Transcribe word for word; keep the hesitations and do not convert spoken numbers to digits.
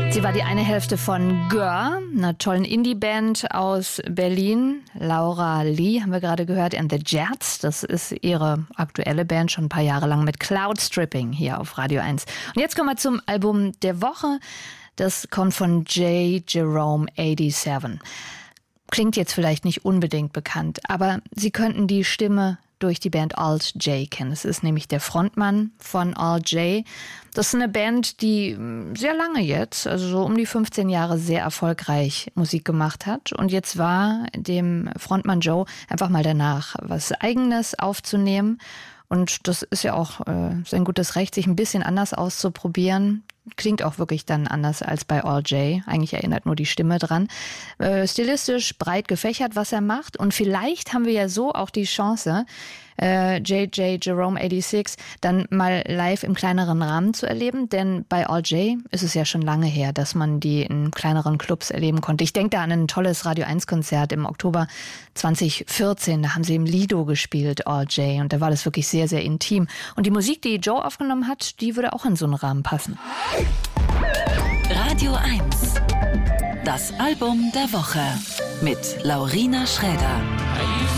Sie war die eine Hälfte von Gör, einer tollen Indie-Band aus Berlin. Laura Lee haben wir gerade gehört, and the Jets. Das ist ihre aktuelle Band, schon ein paar Jahre lang mit Cloud Stripping hier auf Radio eins. Und jetzt kommen wir zum Album der Woche. Das kommt von J. Jerome siebenundachtzig. Klingt jetzt vielleicht nicht unbedingt bekannt, aber Sie könnten die Stimme durch die Band Alt-J kennen. Es ist nämlich der Frontmann von Alt-J. Das ist eine Band, die sehr lange jetzt, also so um die fünfzehn Jahre, sehr erfolgreich Musik gemacht hat. Und jetzt war dem Frontmann Joe einfach mal danach, was Eigenes aufzunehmen. Und das ist ja auch äh, sein gutes Recht, sich ein bisschen anders auszuprobieren. Klingt auch wirklich dann anders als bei Alt-J. Eigentlich erinnert nur die Stimme dran. Äh, stilistisch breit gefächert, was er macht. Und vielleicht haben wir ja so auch die Chance, äh, J J Jerome siebenundachtzig dann mal live im kleineren Rahmen zu erleben. Denn bei Alt-J ist es ja schon lange her, dass man die in kleineren Clubs erleben konnte. Ich denke da an ein tolles Radio eins Konzert im Oktober zwanzig vierzehn. Da haben sie im Lido gespielt, Alt-J. Und da war das wirklich sehr, sehr intim. Und die Musik, die Joe aufgenommen hat, die würde auch in so einen Rahmen passen. Radio eins. Das Album der Woche mit Laurina Schräder.